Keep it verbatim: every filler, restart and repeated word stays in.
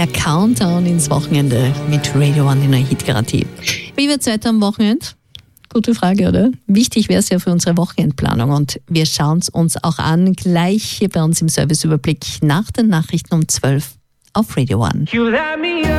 Der Countdown ins Wochenende mit Radio One, die neue Hitgarantie. Wie wird's weiter am Wochenende? Gute Frage, oder? Wichtig wäre es ja für unsere Wochenendplanung und wir schauen es uns auch an, gleich hier bei uns im Serviceüberblick nach den Nachrichten um zwölf auf Radio One.